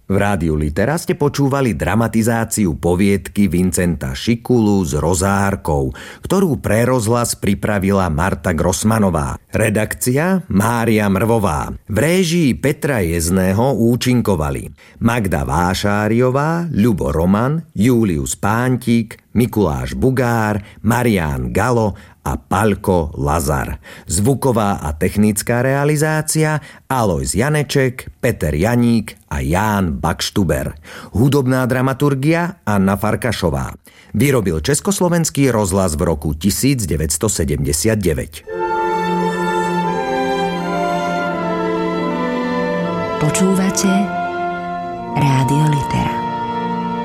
V Rádiu Litera ste počúvali dramatizáciu poviedky Vincenta Šikulu s Rozárkou, ktorú pre rozhlas pripravila Marta Grossmanová. Redakcia Mária Mrvová. V réžii Petra Jezného účinkovali Magda Vášáriová, Ľubo Roman, Julius Pántik, Mikuláš Bugár, Marián Galo a Paľko Lazar. Zvuková a technická realizácia Alojz Janeček, Peter Janík a Ján Bakštuber. Hudobná dramaturgia Anna Farkašová. Vyrobil Československý rozhlas v roku 1979. Počúvate Rádio Litera.